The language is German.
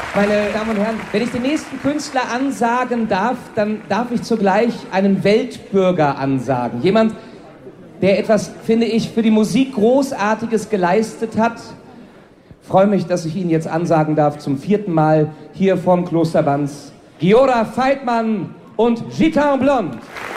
Meine Damen und Herren, wenn ich den nächsten Künstler ansagen darf, dann darf ich zugleich einen Weltbürger ansagen. Jemand, der etwas, finde ich, für die Musik Großartiges geleistet hat. Ich freue mich, dass ich ihn jetzt ansagen darf, zum 4. Mal hier vom Kloster Banz. Giora Veitman und Gitan Blond.